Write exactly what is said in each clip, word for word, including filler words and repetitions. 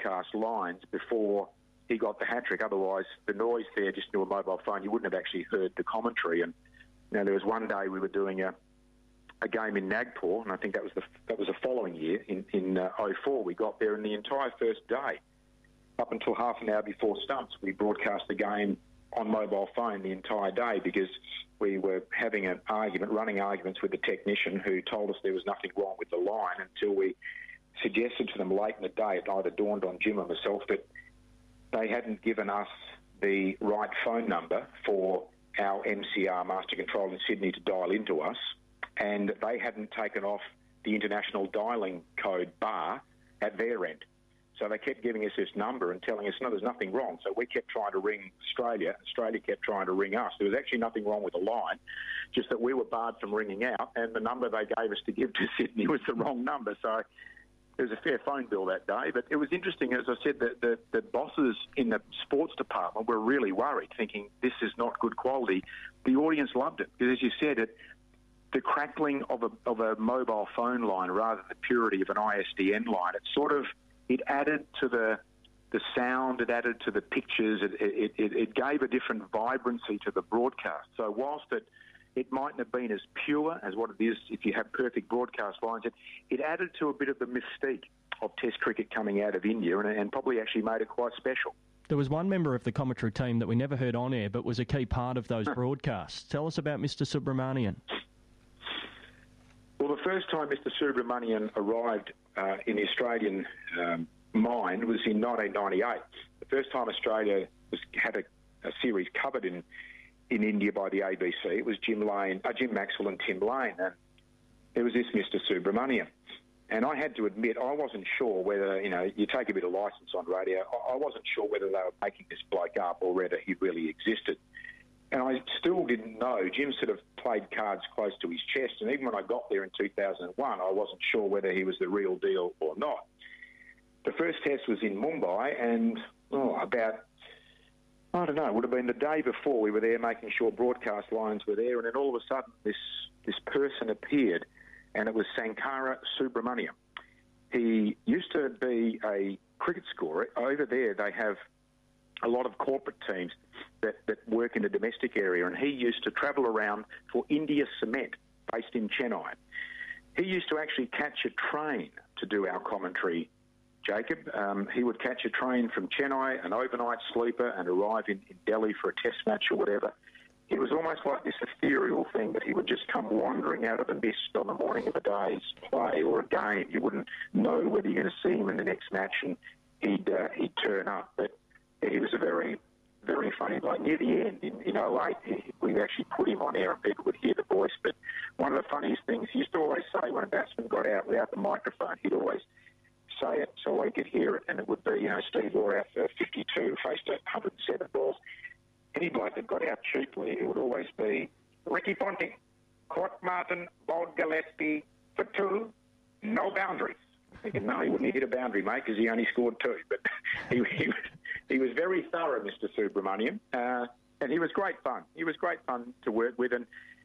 broadcast lines before he got the hat-trick. Otherwise, the noise there, just through a mobile phone, you wouldn't have actually heard the commentary. And you know, there was one day we were doing a, a game in Nagpur, and I think that was the that was the following year, in, in uh, oh four. We got there, and the entire first day, up until half an hour before stumps, we broadcast the game on mobile phone the entire day because we were having an argument, running arguments with the technician who told us there was nothing wrong with the line until we suggested to them late in the day, it either dawned on Jim or myself that they hadn't given us the right phone number for our M C R Master Control in Sydney to dial into us, and they hadn't taken off the international dialing code bar at their end. So they kept giving us this number and telling us, no, there's nothing wrong. So we kept trying to ring Australia. Australia kept trying to ring us. There was actually nothing wrong with the line, just that we were barred from ringing out, and the number they gave us to give to Sydney was the wrong number. So there was a fair phone bill that day. But it was interesting, as I said, that the, the bosses in the sports department were really worried, thinking this is not good quality. The audience loved it, because as you said, it, the crackling of a, of a mobile phone line rather than the purity of an I S D N line, it sort of... It added to the the sound, it added to the pictures, it, it, it, it gave a different vibrancy to the broadcast. So whilst it, it mightn't have been as pure as what it is if you have perfect broadcast lines, it, it added to a bit of the mystique of Test cricket coming out of India and, and probably actually made it quite special. There was one member of the commentary team that we never heard on air but was a key part of those broadcasts. Tell us about Mister Subramanian. Well, the first time Mister Subramanian arrived uh, in the Australian um, mind was in nineteen ninety-eight. The first time Australia was, had a, a series covered in, in India by the A B C, it was Jim Lane, uh, Jim Maxwell and Tim Lane, and there was this Mister Subramanian. And I had to admit, I wasn't sure whether, you know, you take a bit of licence on radio, I, I wasn't sure whether they were making this bloke up or whether he really existed. And I still didn't know. Jim sort of played cards close to his chest, and even when I got there in two thousand one, I wasn't sure whether he was the real deal or not. The first test was in Mumbai, and oh, about, I don't know, it would have been the day before we were there making sure broadcast lines were there, and then all of a sudden this, this person appeared, and it was Sankara Subramaniam. He used to be a cricket scorer. Over there they have a lot of corporate teams that, that work in the domestic area, and he used to travel around for India Cement, based in Chennai. He used to actually catch a train to do our commentary, Jacob. Um, he would catch a train from Chennai, an overnight sleeper, and arrive in, in Delhi for a test match or whatever. It was almost like this ethereal thing that he would just come wandering out of the mist on the morning of a day's play or a game. You wouldn't know whether you're going to see him in the next match, and he'd, uh, he'd turn up. But he was a very, very funny bloke. Near the end, in, in oh eight, we actually put him on air and people could hear the voice. But one of the funniest things he used to always say when a batsman got out without the microphone, he'd always say it so I could hear it, and it would be, you know, Steve Law out for fifty-two, faced one hundred seven balls. Any bloke that got out cheaply, it would always be Ricky Ponting, caught Martin, bowled Gillespie for two, no boundaries. Thinking, no, he wouldn't hit a boundary, mate, because he only scored two. But he, he, was, he was very thorough, Mister Subramaniam, uh, and he was great fun. He was great fun to work with. And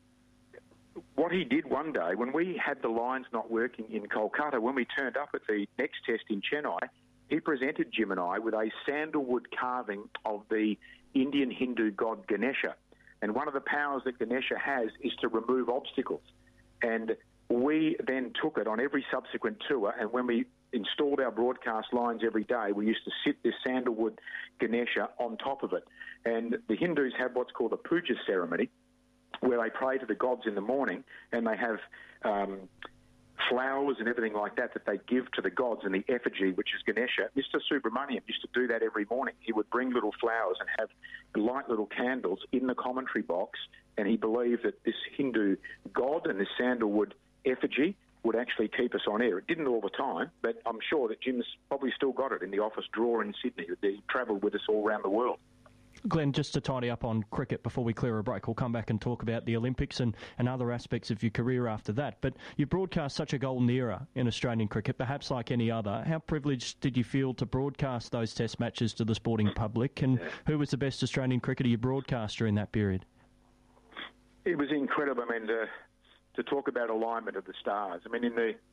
what he did one day, when we had the lines not working in Kolkata, when we turned up at the next test in Chennai, he presented Jim and I with a sandalwood carving of the Indian Hindu god Ganesha. And one of the powers that Ganesha has is to remove obstacles. And we then took it on every subsequent tour, and when we installed our broadcast lines every day, we used to sit this sandalwood Ganesha on top of it. And the Hindus have what's called a puja ceremony, where they pray to the gods in the morning, and they have um, flowers and everything like that that they give to the gods in the effigy, which is Ganesha. Mister Subramaniam used to do that every morning. He would bring little flowers and have light little candles in the commentary box, and he believed that this Hindu god and this sandalwood effigy would actually keep us on air. It didn't all the time, but I'm sure that Jim's probably still got it in the office drawer in Sydney. He travelled with us all around the world. Glenn, just to tidy up on cricket before we clear a break, we'll come back and talk about the Olympics and, and other aspects of your career after that. But you broadcast such a golden era in Australian cricket, perhaps like any other. How privileged did you feel to broadcast those test matches to the sporting public? And who was the best Australian cricketer you broadcast during that period? It was incredible. I mean, to, to talk about alignment of the stars. I mean, in the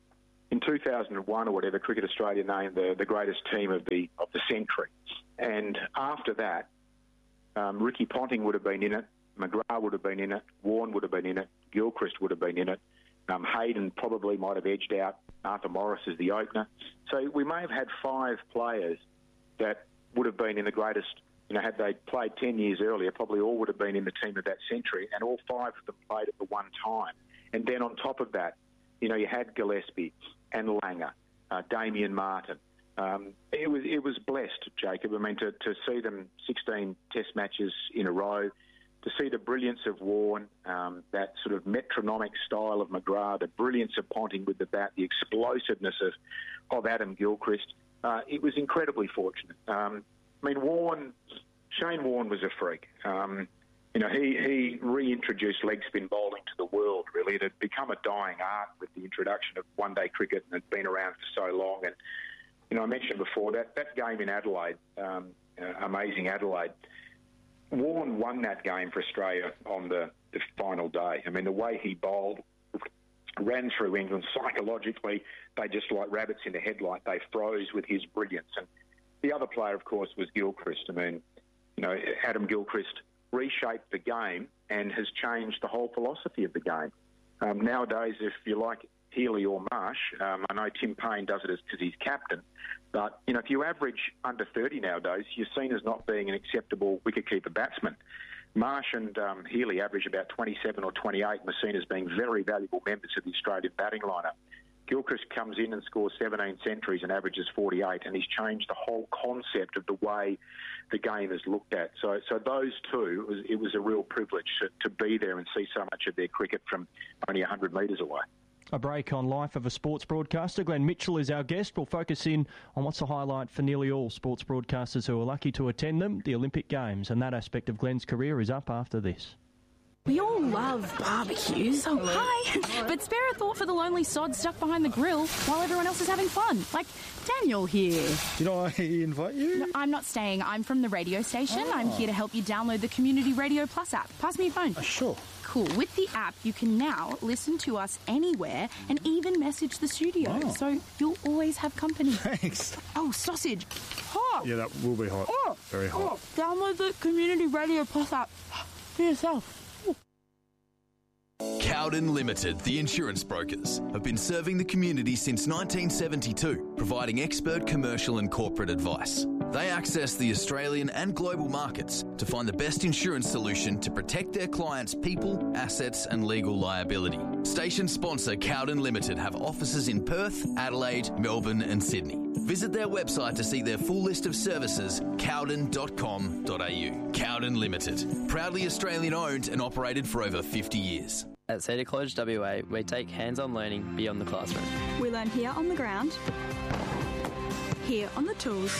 in two thousand one or whatever, Cricket Australia named the, the greatest team of the of the century. And after that, um, Ricky Ponting would have been in it, McGrath would have been in it, Warne would have been in it, Gilchrist would have been in it, um, Hayden probably might have edged out Arthur Morris as the opener. So we may have had five players that would have been in the greatest, you know, had they played ten years earlier, probably all would have been in the team of that century, and all five of them played at the one time. And then on top of that, you know, you had Gillespie and Langer, uh, Damien Martin. Um, it was it was blessed, Jacob. I mean, to, to see them sixteen test matches in a row, to see the brilliance of Warne, um, that sort of metronomic style of McGrath, the brilliance of Ponting with the bat, the explosiveness of, of Adam Gilchrist, uh, it was incredibly fortunate. Um, I mean, Warne, Shane Warne was a freak. Um, you know, he, he reintroduced leg spin bowling to the world, really. It had become a dying art with the introduction of one-day cricket, and it had been around for so long. And, you know, I mentioned before that, that game in Adelaide, um, uh, amazing Adelaide, Warne won that game for Australia on the, the final day. I mean, the way he bowled, ran through England psychologically, they just like rabbits in a headlight. They froze with his brilliance. And the other player, of course, was Gilchrist. I mean, you know, Adam Gilchrist reshaped the game and has changed the whole philosophy of the game. Um, nowadays, if you like Healy or Marsh, um, I know Tim Payne does it because he's captain, but, you know, if you average under thirty nowadays, you're seen as not being an acceptable wicketkeeper batsman. Marsh and um, Healy average about twenty-seven or twenty-eight and are seen as being very valuable members of the Australian batting lineup. Gilchrist comes in and scores seventeen centuries and averages forty-eight, and he's changed the whole concept of the way the game is looked at. So so those two, it was, it was a real privilege to, to be there and see so much of their cricket from only one hundred metres away. A break on Life of a Sports Broadcaster. Glenn Mitchell is our guest. We'll focus in on what's a highlight for nearly all sports broadcasters who are lucky to attend them, the Olympic Games, and that aspect of Glenn's career is up after this. We all love barbecues. Oh, hi. But spare a thought for the lonely sod stuck behind the grill while everyone else is having fun. Like Daniel here. Did I invite you? No, I'm not staying. I'm from the radio station. Oh. I'm here to help you download the Community Radio Plus app. Pass me your phone. Uh, sure. Cool. With the app, you can now listen to us anywhere and even message the studio. Oh. So you'll always have company. Thanks. Oh, sausage. Hot. Yeah, that will be hot. Oh. Very hot. Oh. Download the Community Radio Plus app for yourself. Cowden Limited, the insurance brokers, have been serving the community since nineteen seventy-two, providing expert commercial and corporate advice. They access the Australian and global markets to find the best insurance solution to protect their clients' people, assets and legal liability. Station sponsor Cowden Limited have offices in Perth, Adelaide, Melbourne and Sydney. Visit their website to see their full list of services, cowden dot com dot a u. Cowden Limited, proudly Australian owned and operated for over fifty years. At Cedar College W A, we take hands-on learning beyond the classroom. We learn here on the ground, here on the tools,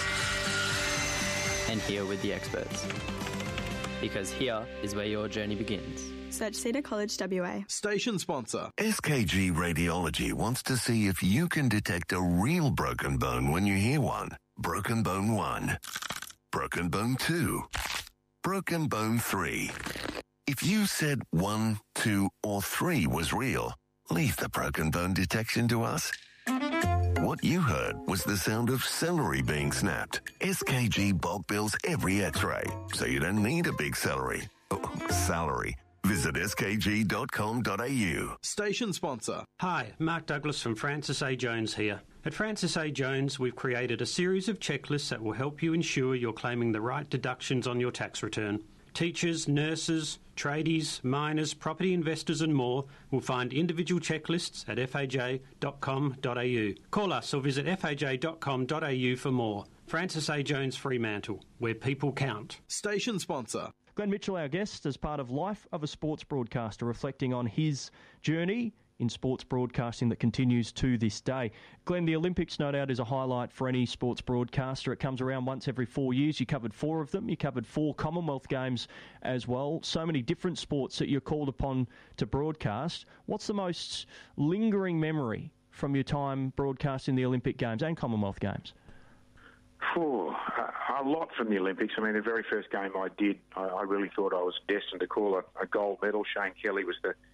and here with the experts. Because here is where your journey begins. Search Cedar College W A. Station sponsor. S K G Radiology wants to see if you can detect a real broken bone when you hear one. Broken bone one. Broken bone two. Broken bone three. If you said one, two, or three was real, leave the broken bone detection to us. What you heard was the sound of celery being snapped. S K G bulk bills every x-ray, so you don't need a big celery. Oh, salary. Visit s k g dot com dot a u. Station sponsor. Hi, Mark Douglas from Francis A. Jones here. At Francis A. Jones, we've created a series of checklists that will help you ensure you're claiming the right deductions on your tax return. Teachers, nurses, tradies, miners, property investors and more will find individual checklists at f a j dot com dot a u. Call us or visit f a j dot com dot a u for more. Francis A. Jones Fremantle, where people count. Station sponsor. Glenn Mitchell, our guest, as part of Life of a Sports Broadcaster, reflecting on his journey in sports broadcasting that continues to this day. Glenn, the Olympics, no doubt, is a highlight for any sports broadcaster. It comes around once every four years. You covered four of them. You covered four Commonwealth Games as well. So many different sports that you're called upon to broadcast. What's the most lingering memory from your time broadcasting the Olympic Games and Commonwealth Games? Oh, a, a lot from the Olympics. I mean, the very first game I did, I, I really thought I was destined to call a, a gold medal. Shane Kelly was the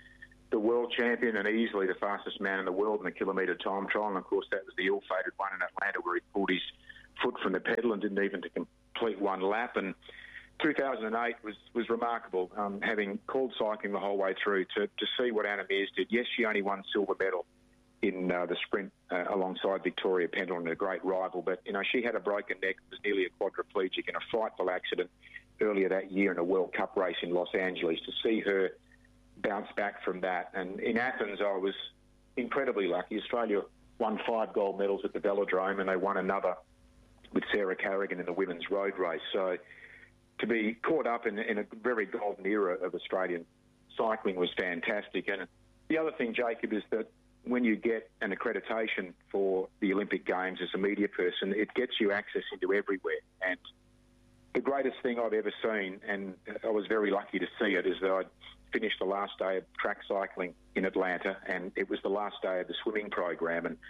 the world champion and easily the fastest man in the world in the kilometre time trial. And, of course, that was the ill-fated one in Atlanta where he pulled his foot from the pedal and didn't even to complete one lap. And two thousand eight was, was remarkable, um, having called cycling the whole way through to, to see what Anna Meares did. Yes, she only won silver medal in uh, the sprint uh, alongside Victoria Pendleton, a great rival. But, you know, she had a broken neck, was nearly a quadriplegic in a frightful accident earlier that year in a World Cup race in Los Angeles. To see her bounce back from that. And in Athens, I was incredibly lucky. Australia won five gold medals at the Velodrome, and they won another with Sarah Carrigan in the women's road race. So to be caught up in, in a very golden era of Australian cycling was fantastic. And the other thing, Jacob, is that when you get an accreditation for the Olympic Games as a media person, it gets you access into everywhere. And the greatest thing I've ever seen, and I was very lucky to see it, is that I'd finished the last day of track cycling in Atlanta, and it was the last day of the swimming program. And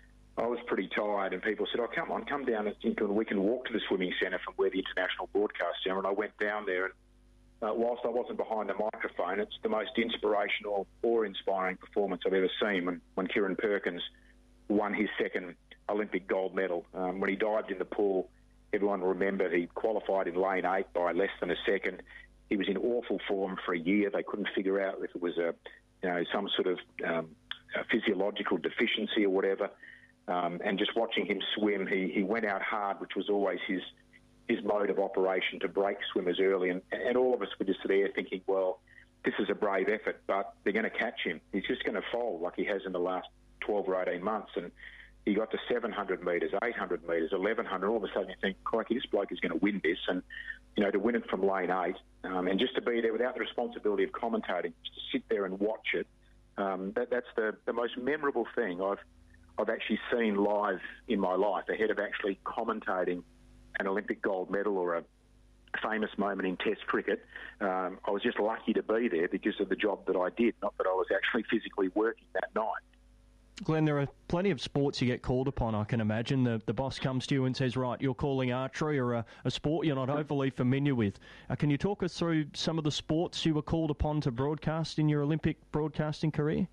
I was pretty tired, and people said, oh, come on, come down and we can walk to the swimming centre from where the international broadcasts are. And I went down there, and uh, whilst I wasn't behind the microphone, it's the most inspirational, awe-inspiring performance I've ever seen when, when Kieran Perkins won his second Olympic gold medal. Um, when he dived in the pool, everyone will remember he qualified in lane eight by less than a second. He was in awful form for a year. They couldn't figure out if it was a, you know, some sort of um, a physiological deficiency or whatever. Um, and just watching him swim, he, he went out hard, which was always his his mode of operation, to break swimmers early. And, and all of us were just there thinking, well, this is a brave effort, but they're going to catch him. He's just going to fold like he has in the last twelve or eighteen months. And he got to seven hundred metres, eight hundred metres, eleven hundred. All of a sudden you think, crikey, this bloke is going to win this. And, you know, to win it from lane eight, um, and just to be there without the responsibility of commentating, just to sit there and watch it, um, that, that's the, the most memorable thing I've I've actually seen live in my life, ahead of actually commentating an Olympic gold medal or a famous moment in Test cricket. Um, I was just lucky to be there because of the job that I did, not that I was actually physically working that night. Glenn, there are plenty of sports you get called upon, I can imagine. The the boss comes to you and says, right, you're calling archery or a, a sport you're not overly familiar with. Uh, can you talk us through some of the sports you were called upon to broadcast in your Olympic broadcasting career?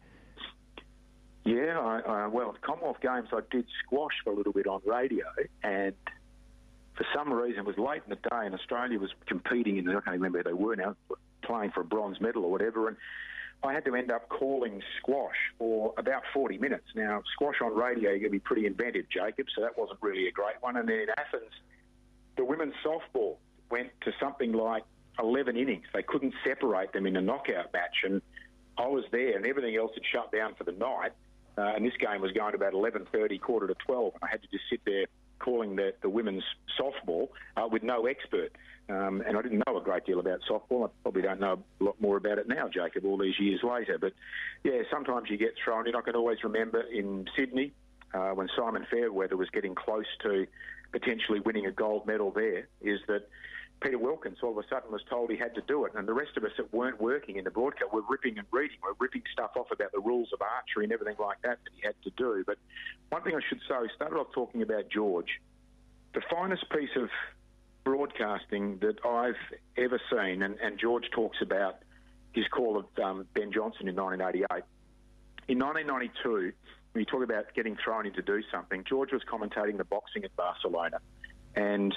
Yeah, I, I, well, at Commonwealth Games I did squash for a little bit on radio, and for some reason it was late in the day and Australia was competing in, I can't remember who they were now, playing for a bronze medal or whatever, and I had to end up calling squash for about forty minutes. Now, squash on radio, you're going to be pretty inventive, Jacob, so that wasn't really a great one. And then in Athens, the women's softball went to something like eleven innings. They couldn't separate them in a knockout match, and I was there, and everything else had shut down for the night, uh, and this game was going to about eleven thirty, quarter to twelve, and I had to just sit there calling the, the women's softball uh, with no expert. Um, and I didn't know a great deal about softball. I probably don't know a lot more about it now, Jacob, all these years later. But, yeah, sometimes you get thrown in. I can always remember in Sydney uh, when Simon Fairweather was getting close to potentially winning a gold medal there, is that Peter Wilkins all of a sudden was told he had to do it. And the rest of us that weren't working in the broadcast were ripping and reading. We're ripping stuff off about the rules of archery and everything like that that he had to do. But one thing I should say, we started off talking about George. The finest piece of broadcasting that I've ever seen, and, and George talks about his call of um, Ben Johnson in nineteen eighty-eight. In nineteen ninety-two, when you talk about getting thrown in to do something, George was commentating the boxing at Barcelona, and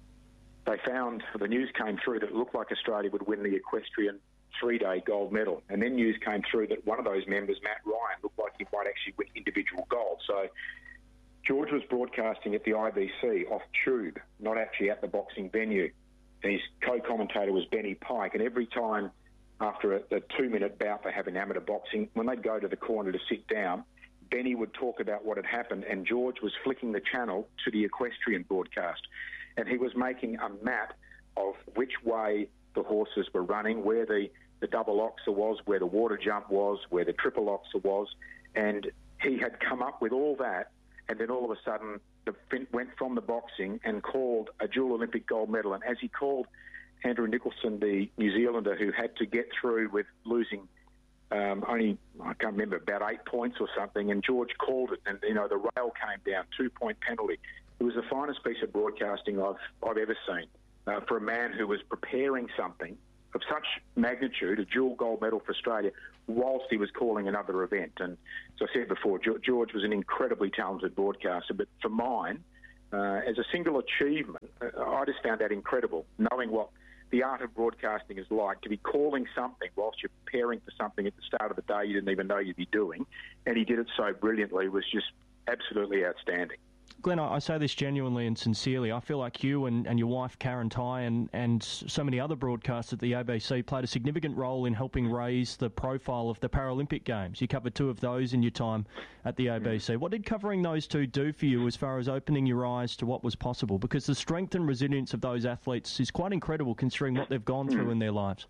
they found, the news came through that it looked like Australia would win the equestrian three-day gold medal. And then news came through that one of those members, Matt Ryan, looked like he might actually win individual gold. So George was broadcasting at the I B C off tube, not actually at the boxing venue. And his co-commentator was Benny Pike. And every time after a, a two-minute bout they have in amateur boxing, when they'd go to the corner to sit down, Benny would talk about what had happened, and George was flicking the channel to the equestrian broadcast. And he was making a map of which way the horses were running, where the, the double oxer was, where the water jump was, where the triple oxer was. And he had come up with all that, and then all of a sudden the went from the boxing and called a dual Olympic gold medal. And as he called Andrew Nicholson, the New Zealander who had to get through with losing um, only, I can't remember, about eight points or something, and George called it, and, you know, the rail came down, two-point penalty. It was the finest piece of broadcasting I've I've ever seen uh, for a man who was preparing something of such magnitude, a dual gold medal for Australia, whilst he was calling another event. And as I said before, George was an incredibly talented broadcaster, but for mine, uh, as a single achievement, I just found that incredible, knowing what the art of broadcasting is like, to be calling something whilst you're preparing for something at the start of the day you didn't even know you'd be doing, and he did it so brilliantly, was just absolutely outstanding. Glenn, I say this genuinely and sincerely. I feel like you and, and your wife, Karen Tighe, and, and so many other broadcasters at the A B C played a significant role in helping raise the profile of the Paralympic Games. You covered two of those in your time at the A B C. What did covering those two do for you as far as opening your eyes to what was possible? Because the strength and resilience of those athletes is quite incredible considering what they've gone through in their lives.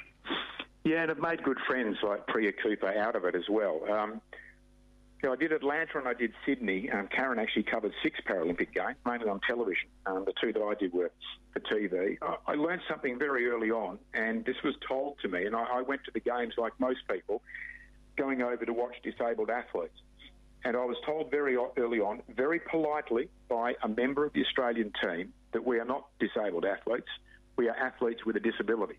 Yeah, and I've made good friends like Priya Cooper out of it as well. Um, You know, I did Atlanta and I did Sydney. Um, Karen actually covered six Paralympic Games, mainly on television. Um, the two that I did were for T V. I, I learned something very early on, and this was told to me, and I, I went to the Games like most people, going over to watch disabled athletes. And I was told very early on, very politely by a member of the Australian team, that we are not disabled athletes, we are athletes with a disability.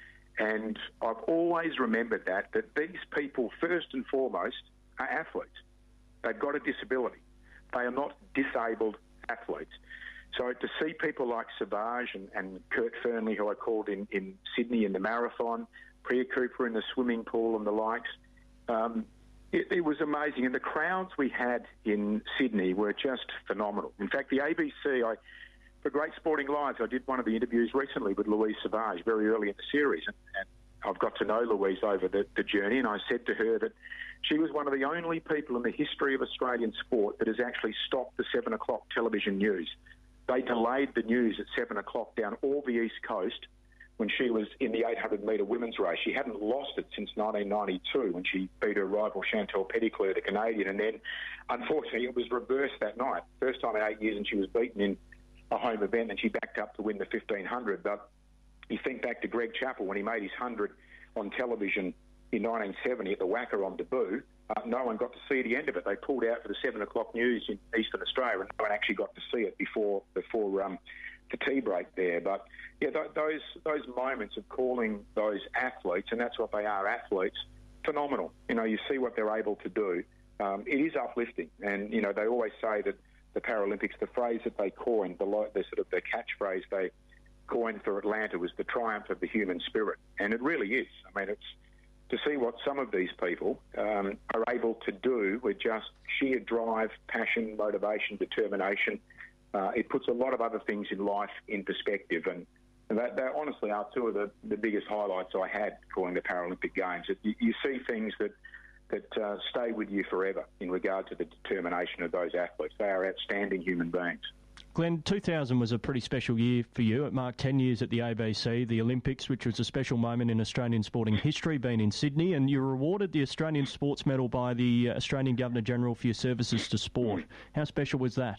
And I've always remembered that, that these people, first and foremost, are athletes. They've got a disability. They are not disabled athletes. So to see people like Savage and, and Kurt Fernley, who I called in, in Sydney in the marathon, Priya Cooper in the swimming pool and the likes, um, it, it was amazing. And the crowds we had in Sydney were just phenomenal. In fact, the A B C, I, for Great Sporting Lives, I did one of the interviews recently with Louise Savage very early in the series. And, and I've got to know Louise over the, the journey, and I said to her that she was one of the only people in the history of Australian sport that has actually stopped the seven o'clock television news. They delayed the news at seven o'clock down all the East Coast when she was in the eight hundred metre women's race. She hadn't lost it since nineteen ninety-two when she beat her rival Chantal Petitclerc, the Canadian, and then, unfortunately, it was reversed that night. First time in eight years, and she was beaten in a home event, and she backed up to win the fifteen hundred. But you think back to Greg Chappell when he made his one hundred on television in nineteen seventy at the Wacker on debut. Uh, no one got to see the end of it. They pulled out for the seven o'clock news in Eastern Australia, and no one actually got to see it before before um, the tea break there. But yeah, th- those those moments of calling those athletes, and that's what they are, athletes, phenomenal. You know, you see what they're able to do. Um, it is uplifting, and you know they always say that the Paralympics, the phrase that they coined, the, the sort of the catchphrase they coined for Atlanta was the triumph of the human spirit, and it really is. I mean, it's to see what some of these people um, are able to do with just sheer drive, passion, motivation, determination. Uh, it puts a lot of other things in life in perspective, and, and that, that honestly are two of the, the biggest highlights I had calling the Paralympic Games. It, you, you see things that that uh, stay with you forever in regard to the determination of those athletes. They are outstanding human beings. Glenn, two thousand was a pretty special year for you. It marked ten years at the A B C, the Olympics, which was a special moment in Australian sporting history, being in Sydney, and you were awarded the Australian Sports Medal by the Australian Governor-General for your services to sport. How special was that?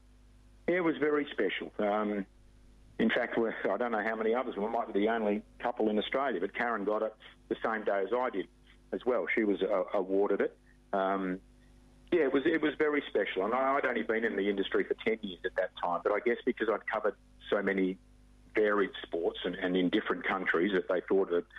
Yeah, it was very special. Um, in fact, we're, I don't know how many others, we might be the only couple in Australia, but Karen got it the same day as I did as well. She was uh, awarded it. Um, Yeah, it was it was very special, and I'd only been in the industry for ten years at that time, but I guess because I'd covered so many varied sports and, and in different countries that they thought that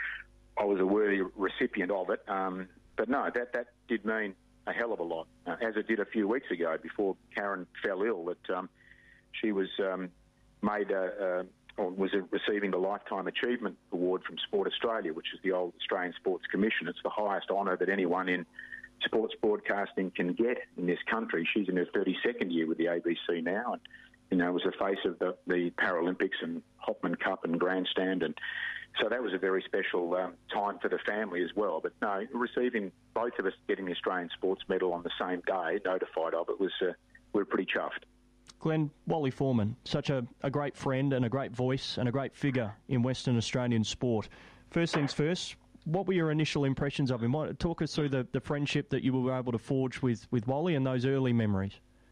I was a worthy recipient of it. Um, but no, that, that did mean a hell of a lot, uh, as it did a few weeks ago before Karen fell ill, that um, she was um, made a, a, or was receiving the Lifetime Achievement Award from Sport Australia, which is the old Australian Sports Commission. It's the highest honour that anyone in sports broadcasting can get in this country. She's in her thirty-second year with the A B C now, and you know was the face of the, the Paralympics and Hopman Cup and Grandstand, and so that was a very special um, time for the family as well. But no, receiving both of us getting the Australian Sports Medal on the same day, notified of it, was uh, we were pretty chuffed. Glenn, Wally Foreman, such a, a great friend and a great voice and a great figure in Western Australian sport. First things first, what were your initial impressions of him? Talk us through the, the friendship that you were able to forge with, with Wally and those early memories.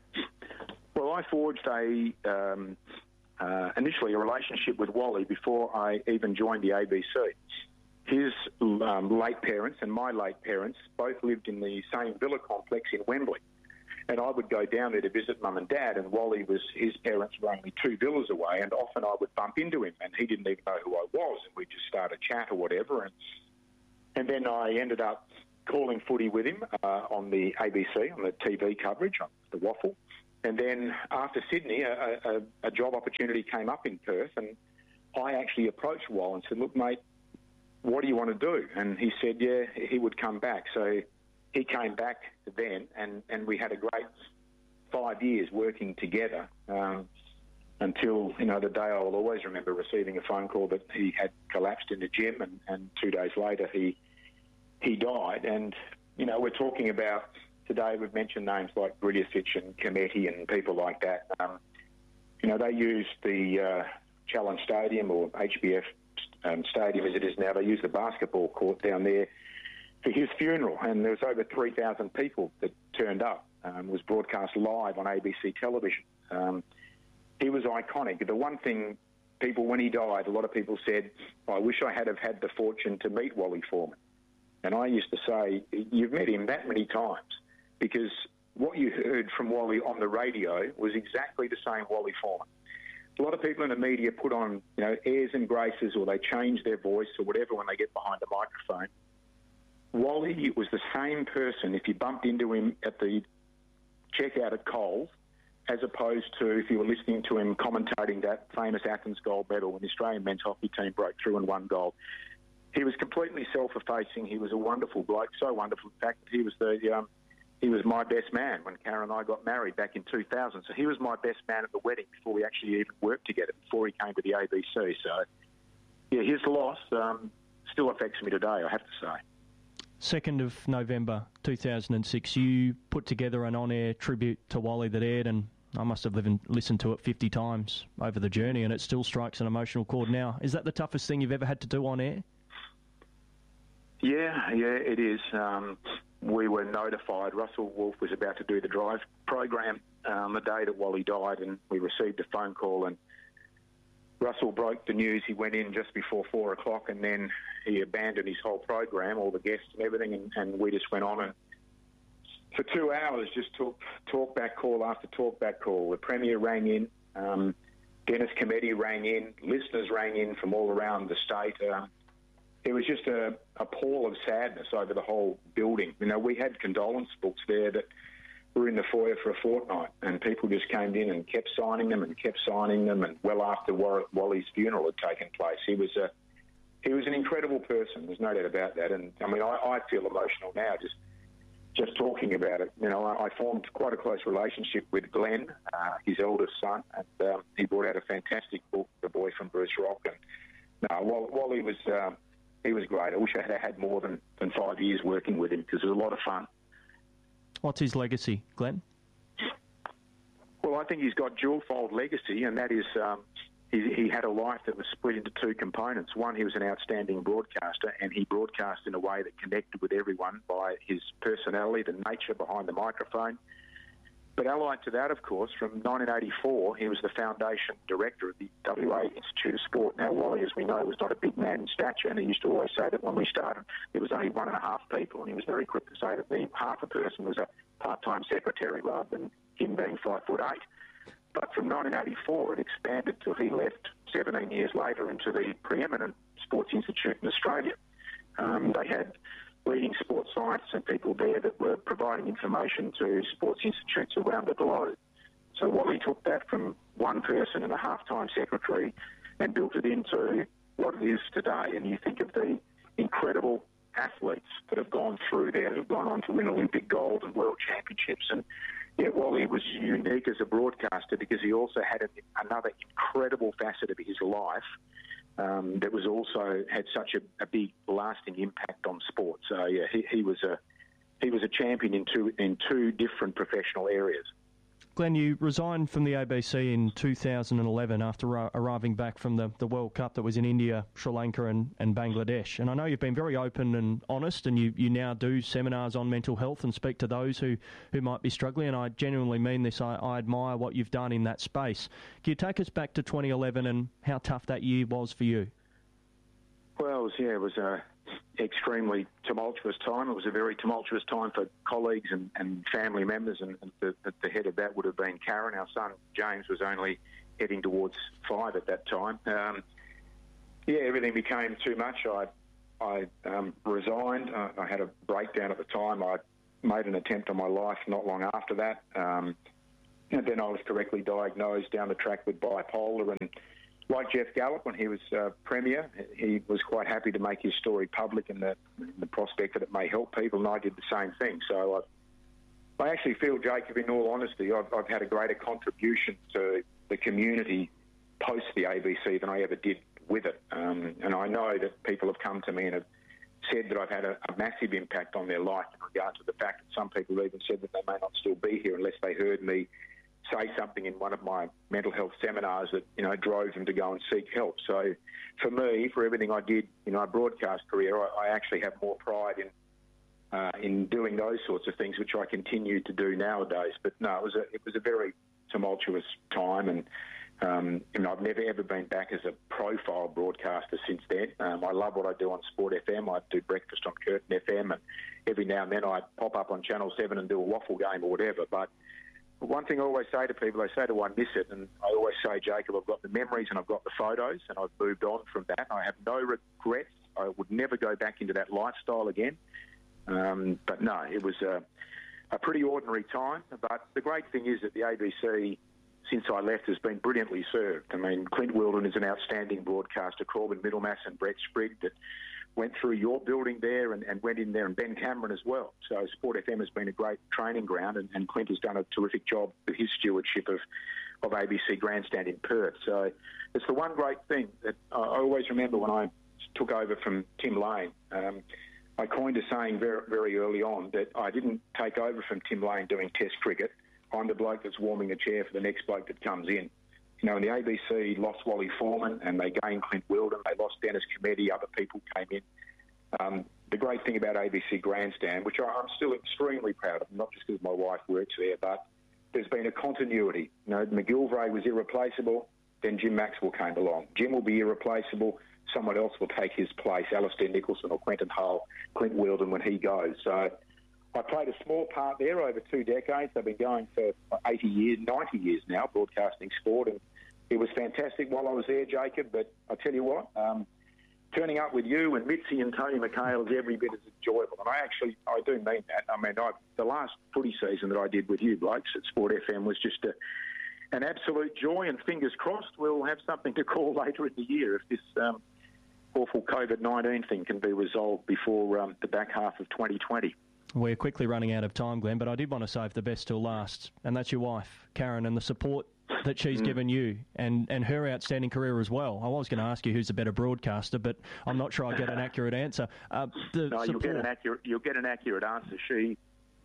Well, I forged a um, uh, initially a relationship with Wally before I even joined the A B C. His um, late parents and my late parents both lived in the same villa complex in Wembley. And I would go down there to visit Mum and Dad, and Wally was, his parents were only two villas away, and often I would bump into him, and he didn't even know who I was, and we'd just start a chat or whatever. And, and then I ended up calling footy with him uh, on the A B C, on the T V coverage, on the Waffle. And then after Sydney, a, a, a job opportunity came up in Perth, and I actually approached Wal and said, look, mate, what do you want to do? And he said, yeah, he would come back. So he came back then, and, and we had a great five years working together um, until, you know, the day I will always remember receiving a phone call that he had collapsed in the gym, and, and two days later he he died. And, you know, we're talking about, today we've mentioned names like Griliasic and Cometti and people like that. Um, you know, they used the uh, Challenge Stadium, or H B F um, Stadium as it is now. They used the basketball court down there for his funeral, and there was over three thousand people that turned up. Um, it was broadcast live on A B C television. Um, he was iconic. The one thing people, when he died, a lot of people said, I wish I had have had the fortune to meet Wally Foreman. And I used to say, you've met him that many times, because what you heard from Wally on the radio was exactly the same Wally Foreman. A lot of people in the media put on, you know, airs and graces, or they change their voice or whatever when they get behind a microphone. Wally was the same person if you bumped into him at the checkout at Coles, as opposed to if you were listening to him commentating that famous Athens gold medal when the Australian men's hockey team broke through and won gold. He was completely self-effacing. He was a wonderful bloke, so wonderful. In fact, he was the um, he was my best man when Karen and I got married back in two thousand. So he was my best man at the wedding before we actually even worked together, before he came to the A B C. So, yeah, his loss um, still affects me today, I have to say. second of November two thousand six, you put together an on-air tribute to Wally that aired, and I must have listened, listened to it fifty times over the journey, and it still strikes an emotional chord now. Is that the toughest thing you've ever had to do on air? Yeah, yeah, it is. Um, we were notified. Russell Wolf was about to do the drive program um, the day that Wally died, and we received a phone call, and Russell broke the news. He went in just before four o'clock, and then he abandoned his whole program, all the guests and everything, and, and we just went on and for two hours just took talk back call after talk back call. The Premier rang in, um, Dennis Cometti rang in, listeners rang in from all around the state. Um, it was just a, a pall of sadness over the whole building. You know, we had condolence books there that were in the foyer for a fortnight, and people just came in and kept signing them and kept signing them. And well after Wally's funeral had taken place, he was a he was an incredible person. There's no doubt about that. And I mean, I, I feel emotional now just just talking about it. You know, I, I formed quite a close relationship with Glenn, uh, his eldest son, and um, he brought out a fantastic book, The Boy from Bruce Rock. And no, Wally was um, he was great. I wish I had had more than, than five years working with him, because it was a lot of fun. What's his legacy, Glenn? Well, I think he's got dual-fold legacy, and that is um, he, he had a life that was split into two components. One, he was an outstanding broadcaster, and he broadcast in a way that connected with everyone by his personality, the nature behind the microphone. But allied to that, of course, from nineteen eighty-four, he was the foundation director of the W A Institute of Sport. Now, Wally, as we know, was not a big man in stature, and he used to always say that when we started, there was only one and a half people, and he was very quick to say that the half a person was a part-time secretary rather than him being five foot eight. But from nineteen eighty-four, it expanded till he left seventeen years later into the preeminent sports institute in Australia. Um, they had leading sports scientists and people there that were providing information to sports institutes around the globe. So Wally took that from one person and a half-time secretary and built it into what it is today. And you think of the incredible athletes that have gone through there, who've gone on to win Olympic gold and world championships. And yeah, Wally was unique as a broadcaster because he also had an, another incredible facet of his life Um, that was also had such a, a big lasting impact on sport. So yeah, he, he was a he was a champion in two in two different professional areas. Glenn, you resigned from the A B C in two thousand eleven after ar- arriving back from the, the World Cup that was in India, Sri Lanka and, and Bangladesh. And I know you've been very open and honest, and you, you now do seminars on mental health and speak to those who, who might be struggling. And I genuinely mean this. I, I admire what you've done in that space. Can you take us back to twenty eleven and how tough that year was for you? Well, it was, yeah, it was a extremely tumultuous time. It was a very tumultuous time for colleagues and, and family members, and, and the, the head of that would have been Karen. Our son James was only heading towards five at that time. Um, yeah, everything became too much. I I um, resigned. I, I had a breakdown at the time. I made an attempt on my life not long after that. Um, and then I was correctly diagnosed down the track with bipolar. And like Jeff Gallop, when he was uh, Premier, he was quite happy to make his story public in the, in the prospect that it may help people, and I did the same thing. So I, I actually feel, Jacob, in all honesty, I've, I've had a greater contribution to the community post the A B C than I ever did with it. Um, and I know that people have come to me and have said that I've had a, a massive impact on their life in regard to the fact that some people even said that they may not still be here unless they heard me say something in one of my mental health seminars that, you know, drove them to go and seek help. So for me, for everything I did in my broadcast career, I, I actually have more pride in uh, in doing those sorts of things, which I continue to do nowadays. But no, it was a, it was a very tumultuous time, and um, you know, I've never ever been back as a profile broadcaster since then. Um, I love what I do on Sport F M. I do breakfast on Curtin F M, and every now and then I pop up on Channel seven and do a waffle game or whatever. But one thing I always say to people, I say, do I miss it? And I always say, Jacob, I've got the memories and I've got the photos, and I've moved on from that. I have no regrets. I would never go back into that lifestyle again. Um, but no, it was a, a pretty ordinary time. But the great thing is that the A B C, since I left, has been brilliantly served. I mean, Clint Wilden is an outstanding broadcaster, Corbin Middlemass and Brett Sprigg that went through your building there and, and went in there, and Ben Cameron as well. So Sport F M has been a great training ground, and, and Clint has done a terrific job with his stewardship of, of A B C Grandstand in Perth. So it's the one great thing that I always remember when I took over from Tim Lane. Um, I coined a saying very, very early on that I didn't take over from Tim Lane doing Test cricket. I'm the bloke that's warming a chair for the next bloke that comes in. You know, when the A B C lost Wally Foreman and they gained Clint Wilden, they lost Dennis Cometti, other people came in. Um, the great thing about A B C Grandstand, which I'm still extremely proud of, not just because my wife works there, but there's been a continuity. You know, McGilvray was irreplaceable, then Jim Maxwell came along. Jim will be irreplaceable, someone else will take his place, Alistair Nicholson or Quentin Hull, Clint Wilden when he goes. So I played a small part there over two decades. I've been going for eighty years, ninety years now, broadcasting sport, and it was fantastic while I was there, Jacob. But I tell you what, um, turning up with you and Mitzi and Tony McHale is every bit as enjoyable. And I actually, I do mean that. I mean, I, the last footy season that I did with you blokes at Sport F M was just a, an absolute joy, and fingers crossed we'll have something to call later in the year if this um, awful COVID nineteen thing can be resolved before um, the back half of twenty twenty. We're quickly running out of time, Glenn, but I did want to save the best till last, and that's your wife, Karen, and the support that she's mm. given you and, and her outstanding career as well. I was going to ask you who's a better broadcaster, but I'm not sure I get an accurate answer. Uh, the no, support... you'll get an accurate. You'll get an accurate answer. She,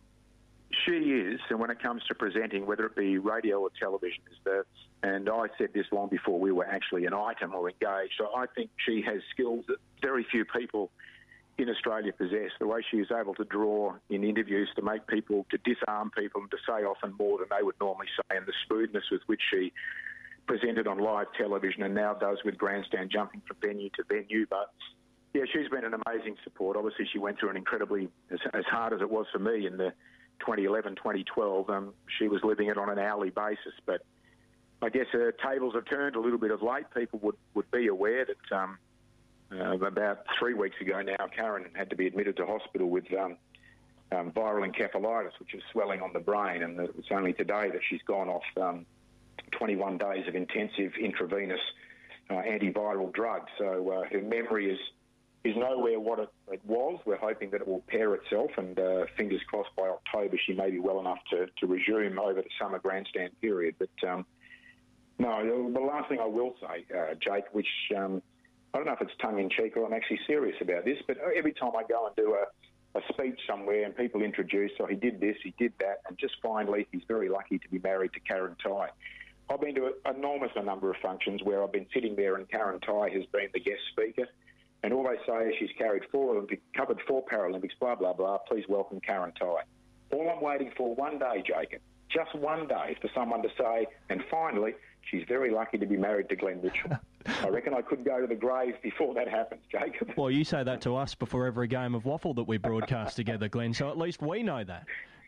she is, and when it comes to presenting, whether it be radio or television, is the. And I said this long before we were actually an item or engaged. So I think she has skills that very few people in Australia possess. The way she is able to draw in interviews to make people, to disarm people and to say often more than they would normally say, and the smoothness with which she presented on live television and now does with Grandstand, jumping from venue to venue. But yeah, she's been an amazing support. Obviously she went through an incredibly, as, as hard as it was for me in the twenty eleven, twenty twelve, um, she was living it on an hourly basis. But I guess her tables have turned a little bit of late. People would, would be aware that um, Uh, about three weeks ago now, Karen had to be admitted to hospital with um, um, viral encephalitis, which is swelling on the brain, and it's only today that she's gone off um, twenty-one days of intensive intravenous uh, antiviral drugs. So uh, her memory is is nowhere what it, it was. We're hoping that it will pair itself, and uh, fingers crossed by October she may be well enough to, to resume over the summer Grandstand period. But um, no, the last thing I will say, uh, Jake, which... Um, I don't know if it's tongue-in-cheek or I'm actually serious about this, but every time I go and do a, a speech somewhere and people introduce, so he did this, he did that, and just finally he's very lucky to be married to Karen Tighe. I've been to an enormous number of functions where I've been sitting there and Karen Tighe has been the guest speaker, and all they say is she's carried four Olympic, covered four Paralympics, blah, blah, blah, please welcome Karen Tighe. All I'm waiting for one day, Jacob, just one day, for someone to say, and finally, she's very lucky to be married to Glenn Mitchell. I reckon I could go to the grave before that happens, Jacob. Well, you say that to us before every game of waffle that we broadcast together, Glenn, so at least we know that.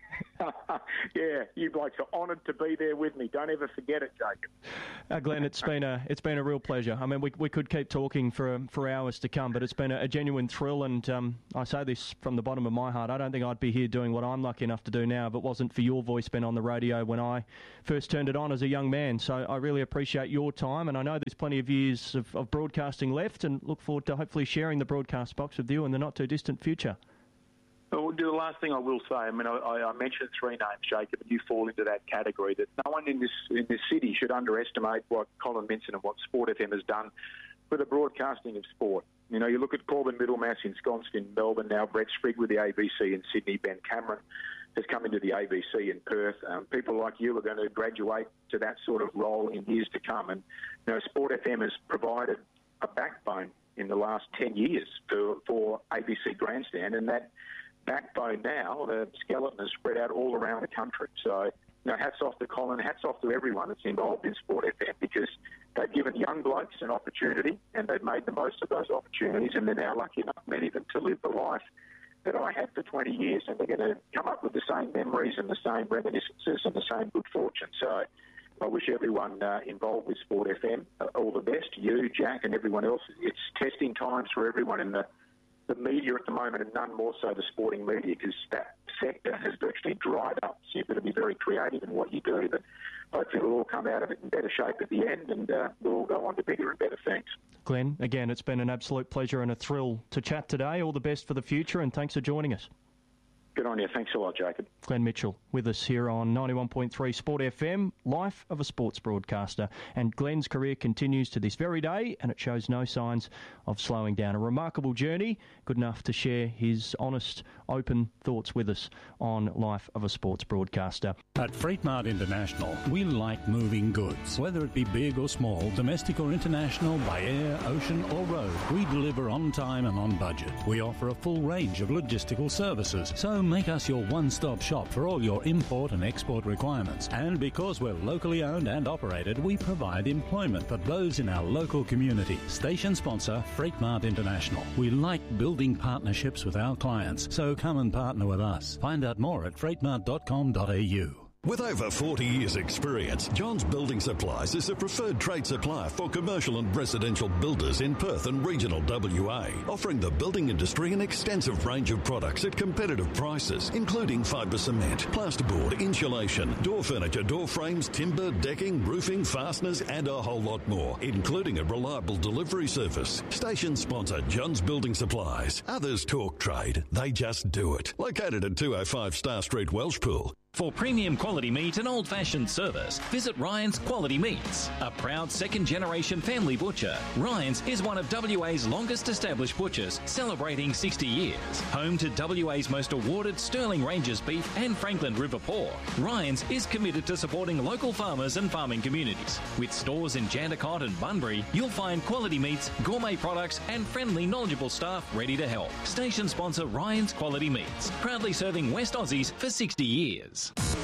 Yeah, you blokes are honoured to be there with me. Don't ever forget it, Jacob. Uh, Glenn, it's been a it's been a real pleasure. I mean, we we could keep talking for for hours to come, but it's been a, a genuine thrill. And um, I say this from the bottom of my heart. I don't think I'd be here doing what I'm lucky enough to do now if it wasn't for your voice being on the radio when I first turned it on as a young man. So I really appreciate your time, and I know there's plenty of years of, of broadcasting left, and look forward to hopefully sharing the broadcast box with you in the not too distant future. Well, the last thing I will say, I mean, I, I mentioned three names, Jacob, and you fall into that category, that no one in this in this city should underestimate what Colin Minson and what Sport F M has done for the broadcasting of sport. You know, you look at Corbin Middlemass ensconced in Melbourne now, Brett Sprigg with the A B C in Sydney, Ben Cameron has come into the A B C in Perth. Um, people like you are going to graduate to that sort of role in years to come. And, you know, Sport F M has provided a backbone in the last ten years for, for A B C Grandstand, and that backbone now, the skeleton is spread out all around the country. So, you know, hats off to Colin, hats off to everyone that's involved in Sport F M, because they've given young blokes an opportunity and they've made the most of those opportunities, and they're now lucky enough, many of them, to live the life that I had for twenty years, and they're going to come up with the same memories and the same reminiscences and the same good fortune. So I wish everyone uh, involved with Sport F M uh, all the best, you, Jack, and everyone else. It's testing times for everyone in the the media at the moment, and none more so the sporting media, because that sector has virtually dried up. So you've got to be very creative in what you do, but hopefully we'll all come out of it in better shape at the end, and uh, we'll all go on to bigger and better things. Glenn, again, it's been an absolute pleasure and a thrill to chat today. All the best for the future, and thanks for joining us. Good on you. Thanks a lot, Jacob. Glenn Mitchell with us here on ninety-one point three Sport F M, life of a sports broadcaster. And Glenn's career continues to this very day, and it shows no signs of slowing down. A remarkable journey, good enough to share his honest, open thoughts with us on life of a sports broadcaster. At Freight Mart International, we like moving goods. Whether it be big or small, domestic or international, by air, ocean or road, we deliver on time and on budget. We offer a full range of logistical services, so make us your one-stop shop for all your import and export requirements. And because we're locally owned and operated, we provide employment for those in our local community. Station sponsor, Freight Mart International. We like building partnerships with our clients, so come and partner with us. Find out more at freight mart dot com dot a u. With over forty years' experience, Johns Building Supplies is a preferred trade supplier for commercial and residential builders in Perth and regional W A, offering the building industry an extensive range of products at competitive prices, including fibre cement, plasterboard, insulation, door furniture, door frames, timber, decking, roofing, fasteners, and a whole lot more, including a reliable delivery service. Station sponsor, Johns Building Supplies. Others talk trade, they just do it. Located at two oh five Star Street, Welshpool. For premium quality meat and old-fashioned service, visit Ryan's Quality Meats. A proud second-generation family butcher, Ryan's is one of W A's longest-established butchers, celebrating sixty years. Home to W A's most awarded Sterling Ranges beef and Franklin River pork, Ryan's is committed to supporting local farmers and farming communities. With stores in Jandakot and Bunbury, you'll find quality meats, gourmet products and friendly, knowledgeable staff ready to help. Station sponsor Ryan's Quality Meats, proudly serving West Aussies for sixty years.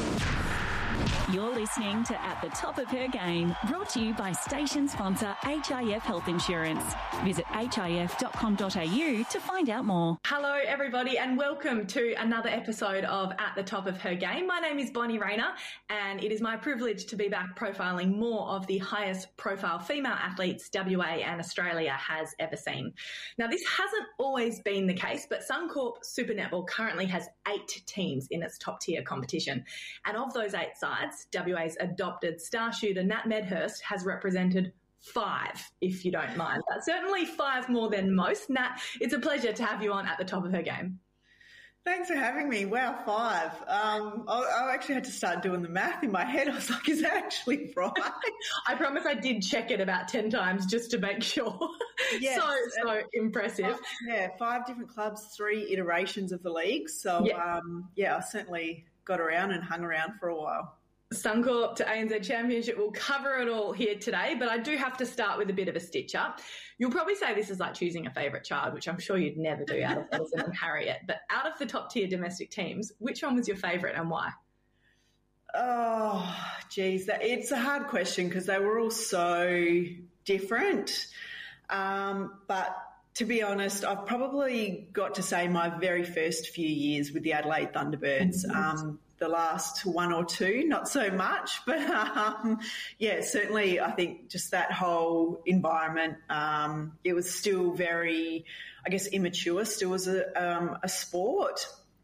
You're listening to At the Top of Her Game, brought to you by station sponsor H I F Health Insurance. Visit h i f dot com dot a u to find out more. Hello everybody and welcome to another episode of At the Top of Her Game. My name is Bonnie Rayner and it is my privilege to be back profiling more of the highest profile female athletes W A and Australia has ever seen. Now this hasn't always been the case, but Suncorp Super Netball currently has eight teams in its top tier competition, and of those eight sides, W A's adopted star shooter Nat Medhurst has represented five, if you don't mind. That's certainly five more than most. Nat, it's a pleasure to have you on At the Top of Her Game. Thanks for having me. Wow, five. Um, I, I actually had to start doing the math in my head. I was like, is that actually right? I promise I did check it about ten times just to make sure. Yes. so, so impressive. Five, yeah, five different clubs, three iterations of the league. So, yeah, um, yeah I certainly got around and hung around for a while. Suncorp to A N Z Championship. We'll cover it all here today, but I do have to start with a bit of a stitch up. You'll probably say this is like choosing a favourite child, which I'm sure you'd never do out of Ellison and Harriet. But out of the top tier domestic teams, which one was your favourite and why? Oh, geez, that, it's a hard question because they were all so different. Um, but to be honest, I've probably got to say my very first few years with the Adelaide Thunderbirds. Um, the last one or two, not so much, but um, yeah, certainly I think just that whole environment, um, it was still very, I guess, immature, still was a, um, a sport.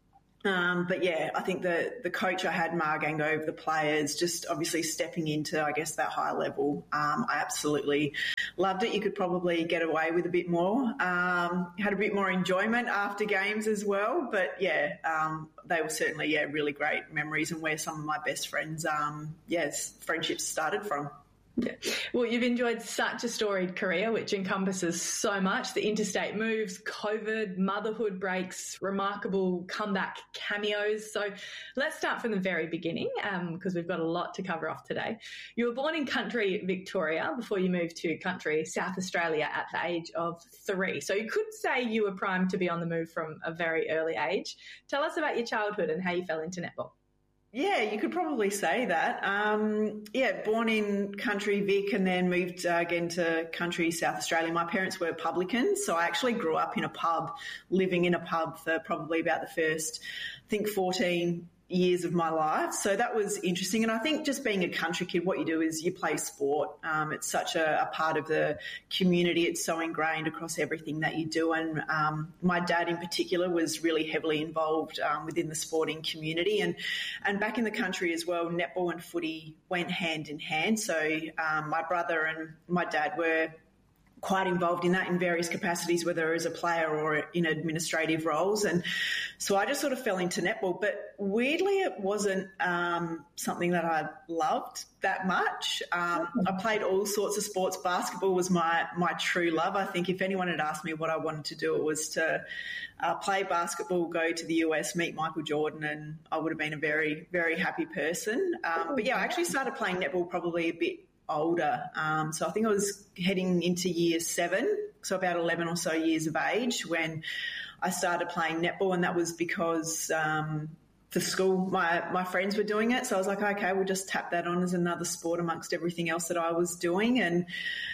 Um, but yeah, I think the the coach I had, Margang, over the players, just obviously stepping into, I guess, that high level. Um, I absolutely loved it. You could probably get away with a bit more. Um, had a bit more enjoyment after games as well. But yeah, um, they were certainly, yeah, really great memories and where some of my best friends, um, yes, friendships started from. Yeah. Well, you've enjoyed such a storied career, which encompasses so much. The interstate moves, COVID, motherhood breaks, remarkable comeback cameos. So let's start from the very beginning because um, we've got a lot to cover off today. You were born in country Victoria before you moved to country South Australia at the age of three. So you could say you were primed to be on the move from a very early age. Tell us about your childhood and how you fell into netball. Yeah, you could probably say that. Um, yeah, born in country Vic and then moved uh, again to country South Australia. My parents were publicans, so I actually grew up in a pub, living in a pub for probably about the first, I think, fourteen years of my life. So that was interesting. And I think just being a country kid, what you do is you play sport. Um, it's such a, a part of the community. It's so ingrained across everything that you do. And um, my dad in particular was really heavily involved um, within the sporting community. And, and back in the country as well, netball and footy went hand in hand. So um, my brother and my dad were quite involved in that in various capacities, whether as a player or in administrative roles. And so I just sort of fell into netball. But weirdly, it wasn't um, something that I loved that much. Um, I played all sorts of sports. Basketball was my, my true love. I think if anyone had asked me what I wanted to do, it was to uh, play basketball, go to the U S, meet Michael Jordan, and I would have been a very, very happy person. Um, but yeah, I actually started playing netball probably a bit older. Um, so I think I was heading into year seven, so about eleven or so years of age when I started playing netball, and that was because um, the school, my, my friends were doing it. So I was like, okay, we'll just tap that on as another sport amongst everything else that I was doing. And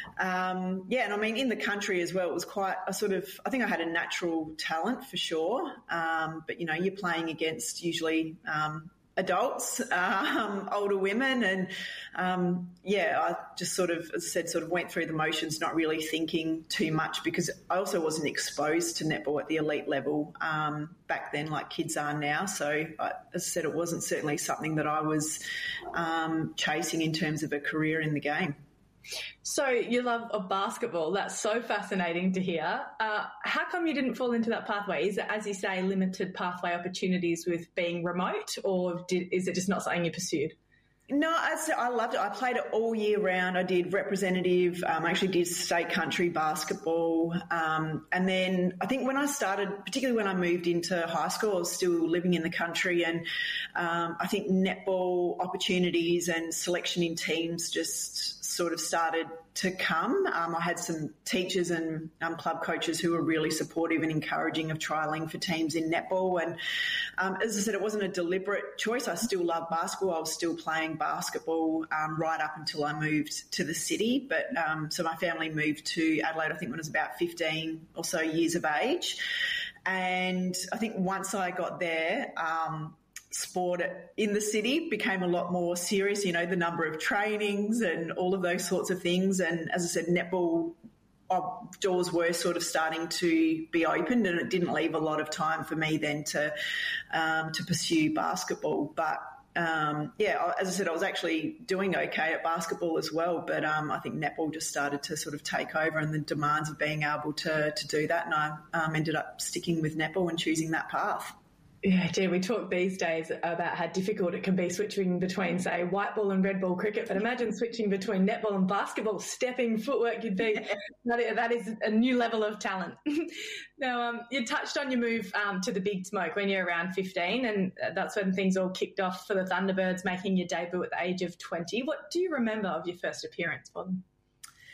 um, yeah, and I mean, in the country as well, it was quite a sort of, I think I had a natural talent for sure. Um, but, you know, you're playing against usually um, adults, um, older women, and um, yeah, I just sort of, as I said, sort of went through the motions, not really thinking too much because I also wasn't exposed to netball at the elite level um, back then like kids are now. So I, as I said, it wasn't certainly something that I was um, chasing in terms of a career in the game. So your love of basketball, that's so fascinating to hear. Uh, how come you didn't fall into that pathway? Is it, as you say, limited pathway opportunities with being remote, or did, is it just not something you pursued? No, I, I loved it. I played it all year round. I did representative, um, I actually did state country basketball. Um, and then I think when I started, particularly when I moved into high school, I was still living in the country, and um, I think netball opportunities and selection in teams just sort of started to come. Um, I had some teachers and um, club coaches who were really supportive and encouraging of trialling for teams in netball. And um, as I said, it wasn't a deliberate choice. I still love basketball. I was still playing basketball um, right up until I moved to the city. But um, so my family moved to Adelaide, I think when I was about fifteen or so years of age. And I think once I got there, um, sport in the city became a lot more serious, you know, the number of trainings and all of those sorts of things. And as I said, netball doors were sort of starting to be opened, and it didn't leave a lot of time for me then to um, to pursue basketball. But um, yeah, as I said, I was actually doing okay at basketball as well, but um, I think netball just started to sort of take over, and the demands of being able to to do that, and I um, ended up sticking with netball and choosing that path. Yeah, gee, we talk these days about how difficult it can be switching between, say, white ball and red ball cricket, but imagine switching between netball and basketball, stepping footwork you'd be. that, that is a new level of talent. Now, um, you touched on your move um, to the Big Smoke when you're around fifteen, and that's when things all kicked off for the Thunderbirds, making your debut at the age of twenty. What do you remember of your first appearance for them?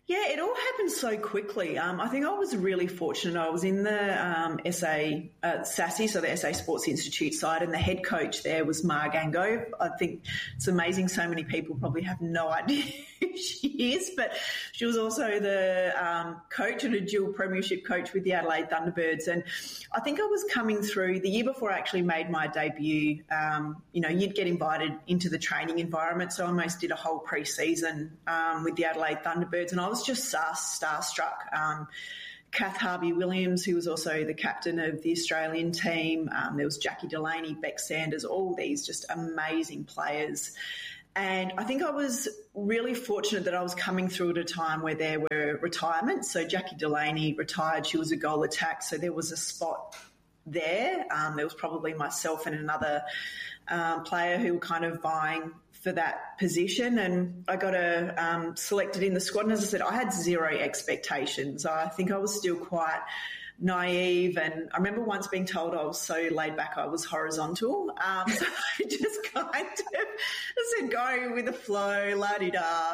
Yeah, it all happened so quickly. Um, I think I was really fortunate. I was in the um, S A uh, S A S I, so the S A Sports Institute side, and the head coach there was Mar Gango. I think it's amazing so many people probably have no idea who she is, but she was also the um, coach and a dual premiership coach with the Adelaide Thunderbirds. And I think I was coming through the year before I actually made my debut. Um, you know, you'd get invited into the training environment, so I almost did a whole pre-season um, with the Adelaide Thunderbirds, and I was just star, starstruck. Um, Kath Harvey-Williams, who was also the captain of the Australian team. Um, there was Jackie Delaney, Beck Sanders, all these just amazing players. And I think I was really fortunate that I was coming through at a time where there were retirements. So Jackie Delaney retired. She was a goal attack. So there was a spot there. Um, there was probably myself and another um, player who were kind of vying for that position, and I got a, um, selected in the squad. And as I said, I had zero expectations. I think I was still quite naive, and I remember once being told I was so laid back I was horizontal. Um, so I just kind of I said, go with the flow, la-di-da.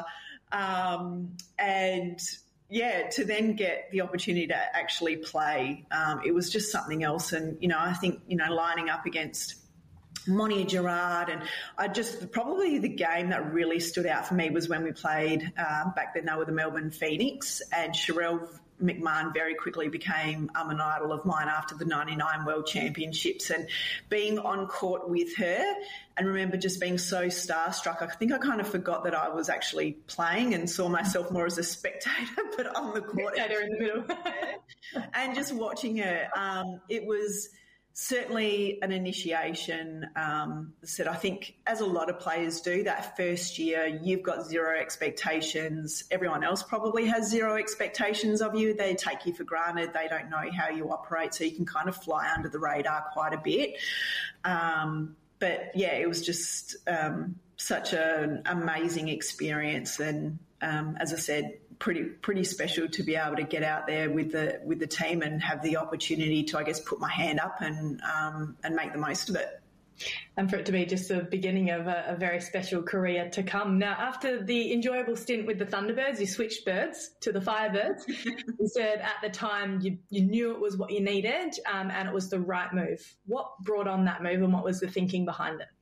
Um, and yeah, to then get the opportunity to actually play, um, it was just something else. And, you know, I think, you know, lining up against Monia Gerard, and I just probably the game that really stood out for me was when we played uh, back then. They were the Melbourne Phoenix, and Sherelle McMahon very quickly became um, an idol of mine after the ninety-nine World Championships, and being on court with her, and remember just being so starstruck. I think I kind of forgot that I was actually playing and saw myself more as a spectator, but on the court, spectator in the middle, and just watching her. Um, it was certainly an initiation. Um, said I think, as a lot of players do, that first year you've got zero expectations. Everyone else probably has zero expectations of you. They take you for granted. They don't know how you operate, so you can kind of fly under the radar quite a bit. Um, but yeah, it was just um, such an amazing experience, and um, as I said, pretty pretty special to be able to get out there with the with the team and have the opportunity to, I guess, put my hand up and um, and make the most of it. And for it to be just the beginning of a, a very special career to come. Now, after the enjoyable stint with the Thunderbirds, you switched birds to the Firebirds. You said at the time you, you knew it was what you needed um, and it was the right move. What brought on that move, and what was the thinking behind it?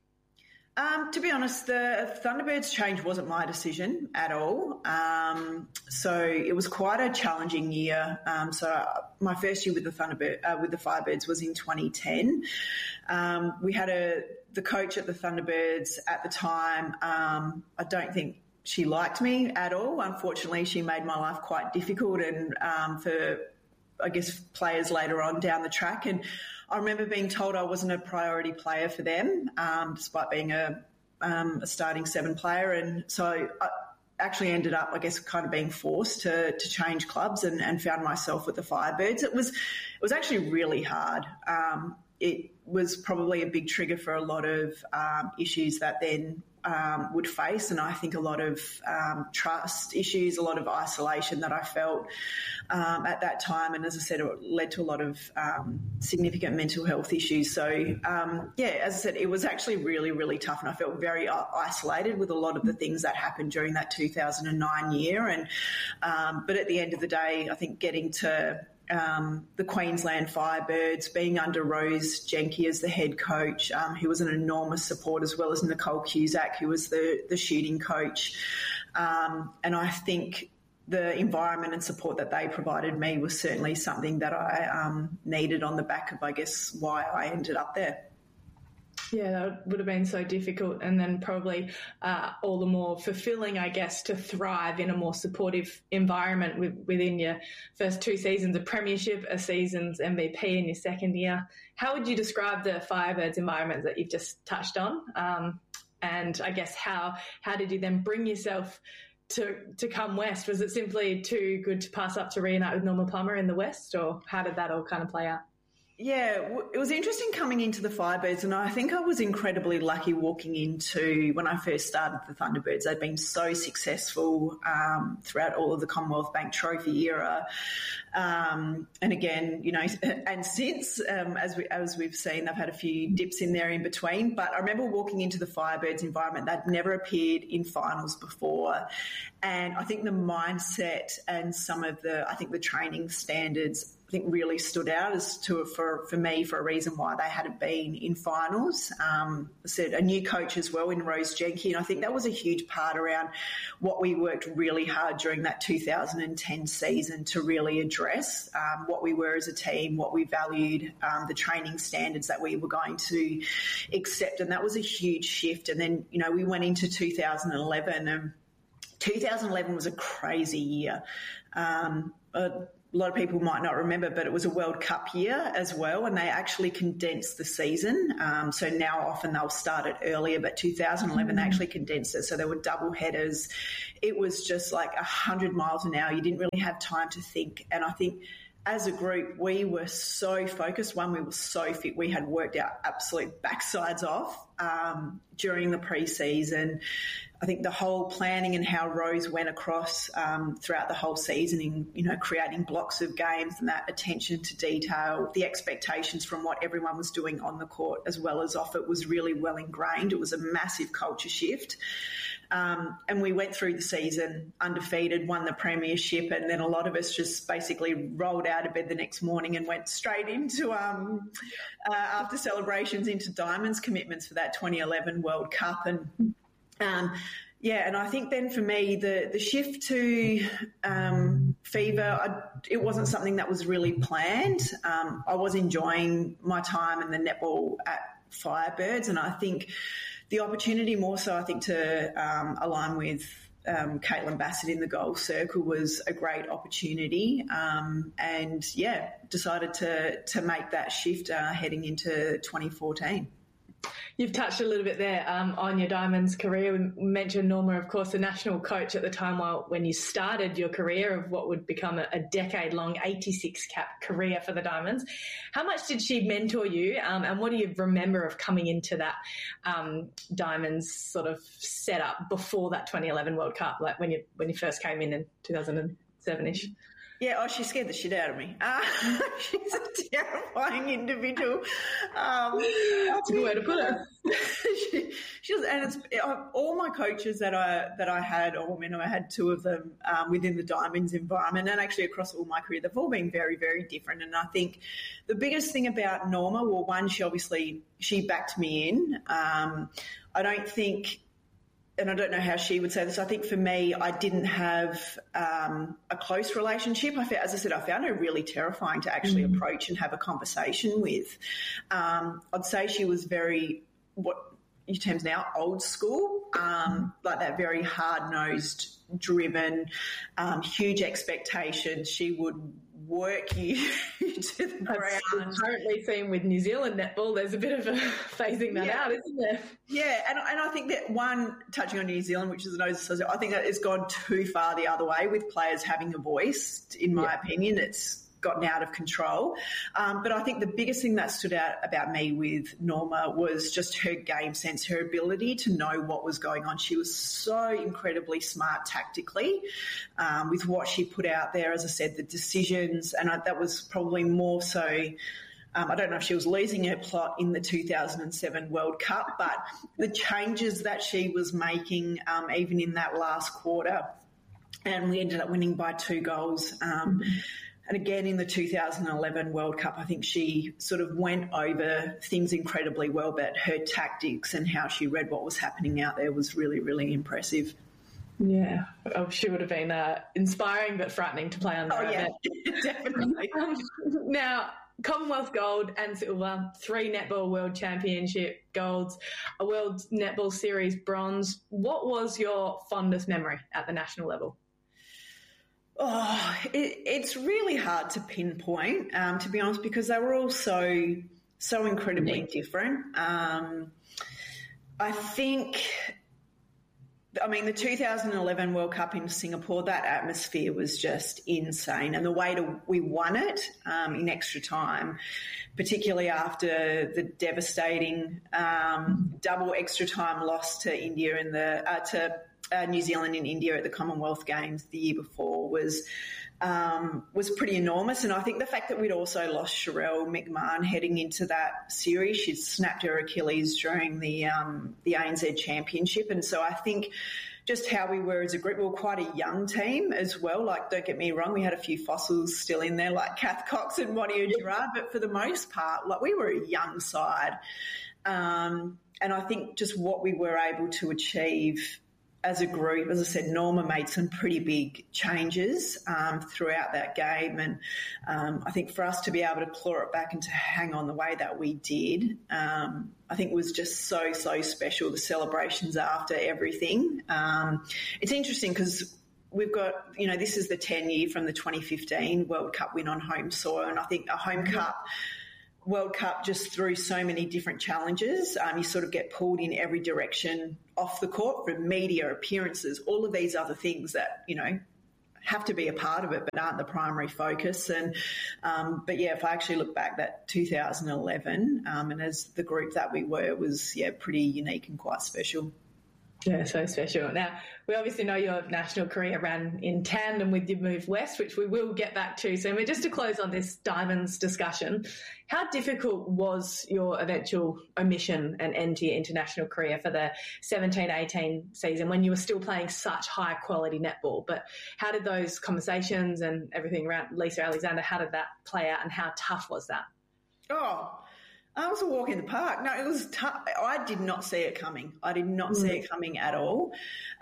Um, to be honest, the Thunderbirds change wasn't my decision at all. Um, so it was quite a challenging year. Um, so my first year with the Thunderbird, uh, with the Firebirds was in twenty ten. Um, we had a the coach at the Thunderbirds at the time. Um, I don't think she liked me at all. Unfortunately, she made my life quite difficult, and um, for I guess players later on down the track. And I remember being told I wasn't a priority player for them, um, despite being a, um, a starting seven player. And so I actually ended up, I guess, kind of being forced to to change clubs, and, and found myself with the Firebirds. It was it was actually really hard. Um, it was probably a big trigger for a lot of um, issues that then Um, would face, and I think a lot of um, trust issues, a lot of isolation that I felt um, at that time, and as I said, it led to a lot of um, significant mental health issues. So um, yeah, as I said, it was actually really, really tough, and I felt very isolated with a lot of the things that happened during that two thousand nine year. And um, but at the end of the day, I think getting to Um, the Queensland Firebirds, being under Rose Jenke as the head coach, um, who was an enormous support, as well as Nicole Cusack, who was the, the shooting coach. Um, and I think the environment and support that they provided me was certainly something that I um, needed on the back of, I guess, why I ended up there. Yeah, that would have been so difficult, and then probably uh, all the more fulfilling, I guess, to thrive in a more supportive environment with, within your first two seasons of premiership, a season's M V P in your second year. How would you describe the Firebirds environment that you've just touched on? Um, and I guess how how did you then bring yourself to to come west? Was it simply too good to pass up to reunite with Norma Plummer in the west, or how did that all kind of play out? Yeah, it was interesting coming into the Firebirds, and I think I was incredibly lucky walking into, when I first started the Thunderbirds, they'd been so successful um, throughout all of the Commonwealth Bank Trophy era. Um, and again, you know, and since, um, as, we, as we've seen, they've had a few dips in there in between. But I remember walking into the Firebirds environment, they'd never appeared in finals before. And I think the mindset and some of the, I think the training standards, I think really stood out as to for for me for a reason why they hadn't been in finals. Um, I said a new coach as well in Rose Jenke, and I think that was a huge part around what we worked really hard during that two thousand ten season to really address um, what we were as a team, what we valued, um, the training standards that we were going to accept, and that was a huge shift. And then you know we went into two thousand eleven, and two thousand eleven was a crazy year. Um, uh, A lot of people might not remember, but it was a World Cup year as well, and they actually condensed the season. Um, so now often they'll start it earlier, but two thousand eleven they actually condensed it. So there were double headers. It was just like one hundred miles an hour. You didn't really have time to think. And I think as a group, we were so focused. One, we were so fit. We had worked our absolute backsides off um, during the pre-season. I think the whole planning and how Rose went across um, throughout the whole season in, you know, creating blocks of games and that attention to detail, the expectations from what everyone was doing on the court as well as off it was really well ingrained. It was a massive culture shift. Um, and we went through the season undefeated, won the premiership, and then a lot of us just basically rolled out of bed the next morning and went straight into, um, uh, after celebrations, into Diamonds commitments for that twenty eleven World Cup. And Um, yeah, and I think then for me, the, the shift to um, Fever, I, it wasn't something that was really planned. Um, I was enjoying my time in the netball at Firebirds, and I think the opportunity more so, I think, to um, align with um, Caitlin Bassett in the goal circle was a great opportunity. Um, and, yeah, decided to, to make that shift uh, heading into twenty fourteen. You've touched a little bit there um, on your Diamonds career. We mentioned Norma, of course, the national coach at the time while, when you started your career of what would become a, a decade-long eighty-six cap career for the Diamonds. How much did she mentor you, um, and what do you remember of coming into that um, Diamonds sort of setup before that twenty eleven World Cup, like when you when you first came in in two thousand seven-ish? Yeah, oh, she scared the shit out of me. Uh, she's a terrifying individual. Um, That's a good way to put it. she, she was, and it's all my coaches that I that I had, or you know, I had two of them um, within the Diamonds environment, and actually across all my career, they've all been very, very different. And I think the biggest thing about Norma, well, one, she obviously she backed me in. Um, I don't think. And I don't know how she would say this. I think for me, I didn't have um, a close relationship. I found, as I said, I found her really terrifying to actually mm-hmm. approach and have a conversation with. Um, I'd say she was very, what you terms now, old school, um, like that very hard-nosed, driven, um, huge expectations. She would work you to the ground. That's currently seen with New Zealand netball. There's a bit of a phasing that yeah. out, isn't there? Yeah, and, and I think that one, touching on New Zealand, which is another, I think that it's gone too far the other way with players having a voice, in my yeah. opinion. It's gotten out of control. Um, but I think the biggest thing that stood out about me with Norma was just her game sense, her ability to know what was going on. She was so incredibly smart tactically um, with what she put out there. As I said, the decisions, and I, that was probably more so, um, I don't know if she was losing her plot in the two thousand seven World Cup, but the changes that she was making, um, even in that last quarter, and we ended up winning by two goals. Um, mm-hmm. And again, in the two thousand eleven World Cup, I think she sort of went over things incredibly well, but her tactics and how she read what was happening out there was really, really impressive. Yeah, oh, she would have been uh, inspiring but frightening to play under. Oh, yeah, definitely. Um, now, Commonwealth gold and silver, three Netball World Championship golds, a World Netball Series bronze. What was your fondest memory at the national level? Oh, it, it's really hard to pinpoint, um, to be honest, because they were all so, so incredibly different. Um, I think I mean, the two thousand eleven World Cup in Singapore, that atmosphere was just insane. And the way to, we won it um, in extra time, particularly after the devastating um, double extra time loss to India in the uh, to uh, New Zealand and India at the Commonwealth Games the year before was um, was pretty enormous. And I think the fact that we'd also lost Sherelle McMahon heading into that series, she'd snapped her Achilles during the um, the A N Z Championship, and so I think just how we were as a group, we were quite a young team as well. Like, don't get me wrong, we had a few fossils still in there, like Kath Cox and Monia Gerard, but for the most part, like, we were a young side. Um, and I think just what we were able to achieve as a group, as I said, Norma made some pretty big changes um, throughout that game. And um, I think for us to be able to claw it back and to hang on the way that we did, um, I think was just so, so special, the celebrations after everything. Um, it's interesting because we've got, you know, this is the ten year from the twenty fifteen World Cup win on home soil. And I think a home mm-hmm. cup World Cup just threw so many different challenges. Um, you sort of get pulled in every direction off the court from media, appearances, all of these other things that, you know, have to be a part of it but aren't the primary focus. And um, but, yeah, if I actually look back, that two thousand eleven um, and as the group that we were was, yeah, pretty unique and quite special. Yeah, so special. Now, we obviously know your national career ran in tandem with your move west, which we will get back to soon. But just to close on this Diamonds discussion, how difficult was your eventual omission and end to your international career for the seventeen eighteen season when you were still playing such high-quality netball? But how did those conversations and everything around Lisa Alexander, how did that play out and how tough was that? Oh, I was a walk in the park. No, it was tough. I did not see it coming. I did not mm. see it coming at all.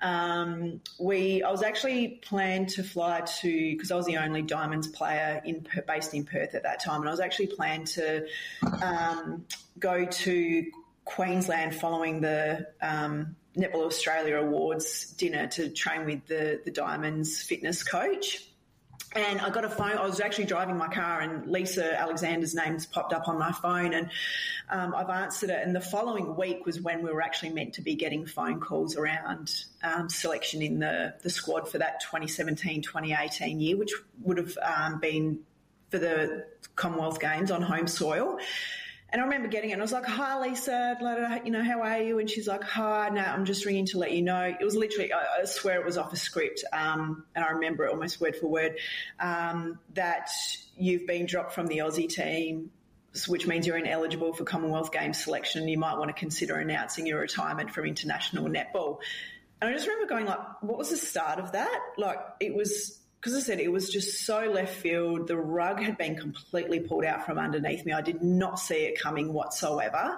Um, we, I was actually planned to fly to, because I was the only Diamonds player in based in Perth at that time, and I was actually planned to um, go to Queensland following the um, Netball Australia Awards dinner to train with the, the Diamonds fitness coach. And I got a phone. I was actually driving my car and Lisa Alexander's name's popped up on my phone and um, I've answered it. And the following week was when we were actually meant to be getting phone calls around um, selection in the, the squad for that twenty seventeen twenty eighteen year, which would have um, been for the Commonwealth Games on home soil. And I remember getting it and I was like, hi, Lisa, you know, how are you? And she's like, hi, no, I'm just ringing to let you know. It was literally, I swear it was off a script, um, and I remember it almost word for word, um, that you've been dropped from the Aussie team, which means you're ineligible for Commonwealth Games selection. You might want to consider announcing your retirement from international netball. And I just remember going like, what was the start of that? Like it was... Because I said it was just so left field. The rug had been completely pulled out from underneath me. I did not see it coming whatsoever.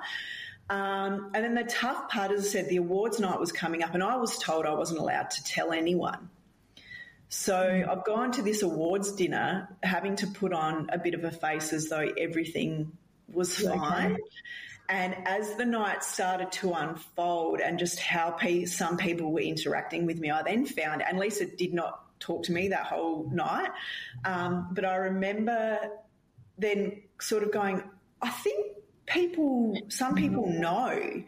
Um, and then the tough part, as I said, the awards night was coming up and I was told I wasn't allowed to tell anyone. So I've gone to this awards dinner having to put on a bit of a face as though everything was fine. Okay. And as the night started to unfold and just how pe- some people were interacting with me, I then found, and Lisa did not talk to me that whole night. Um, but I remember then sort of going, I think people, some people know.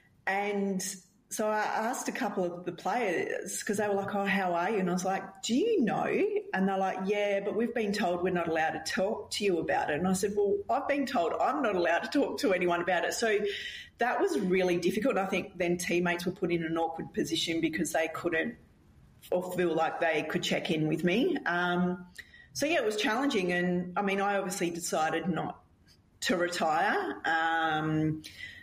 And so I asked a couple of the players because they were like, oh, how are you? And I was like, do you know? And they're like, yeah, but we've been told we're not allowed to talk to you about it. And I said, well, I've been told I'm not allowed to talk to anyone about it. So that was really difficult. And I think then teammates were put in an awkward position because they couldn't or feel like they could check in with me. Um, so, yeah, it was challenging. And, I mean, I obviously decided not to retire. Um,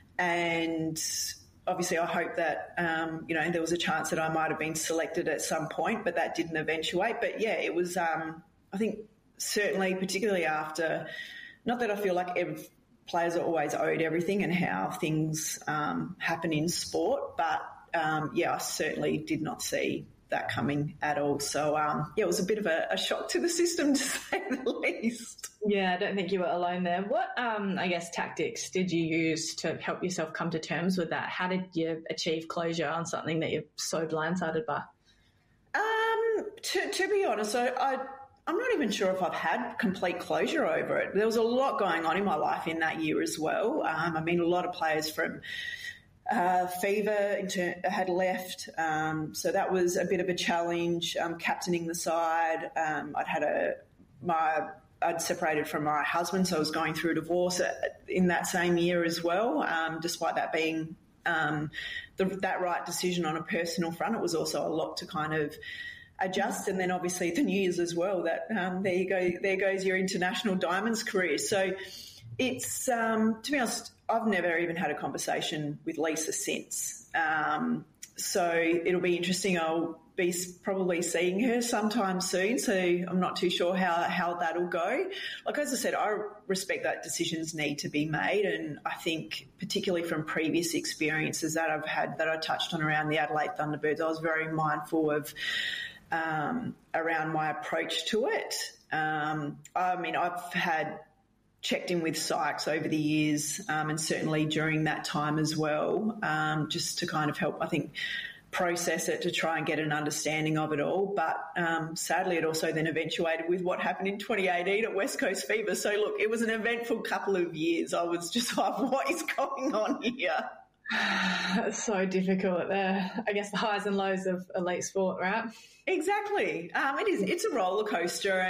and obviously I hope that, um, you know, there was a chance that I might have been selected at some point, but that didn't eventuate. But, yeah, it was, um, I think, certainly, particularly after, not that I feel like every, players are always owed everything and how things um, happen in sport, but, um, yeah, I certainly did not see that coming at all. So, um, yeah, it was a bit of a, a shock to the system, to say the least. Yeah, I don't think you were alone there. What, um, I guess, tactics did you use to help yourself come to terms with that? How did you achieve closure on something that you're so blindsided by? Um, to, to be honest, I, I, I'm not even sure if I've had complete closure over it. There was a lot going on in my life in that year as well. Um, I mean, a lot of players from Uh, fever inter- had left, um, so that was a bit of a challenge. Um, captaining the side, um, I'd had a my I'd separated from my husband, so I was going through a divorce in that same year as well. Um, despite that being um, the, that right decision on a personal front, it was also a lot to kind of adjust. And then obviously the New Year's as well. That um, there you go, there goes your international diamonds career. So it's um, to be honest, I've never even had a conversation with Lisa since. Um, so it'll be interesting. I'll be probably seeing her sometime soon, so I'm not too sure how, how that'll go. Like, as I said, I respect that decisions need to be made, and I think particularly from previous experiences that I've had that I touched on around the Adelaide Thunderbirds, I was very mindful of um, around my approach to it. Um, I mean, I've had checked in with Sykes over the years, um, and certainly during that time as well, um, just to kind of help, I think, process it, to try and get an understanding of it all. But um, sadly, it also then eventuated with what happened in twenty eighteen at West Coast Fever. So look, it was an eventful couple of years. I was just like, what is going on here? It's so difficult. The, I guess the highs and lows of elite sport, right? Exactly. Um, it is. It's a roller coaster.